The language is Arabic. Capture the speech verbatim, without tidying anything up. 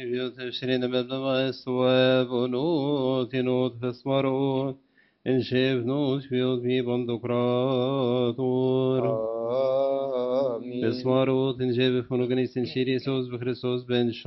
بيوتشرين ببنما استواب ونوت نوت فسمارون إن شيف نوت بيوت بي بندقراتور آمين. فسماروت إن شيف فنوغنيس إن شيريسوس بخريستوس بن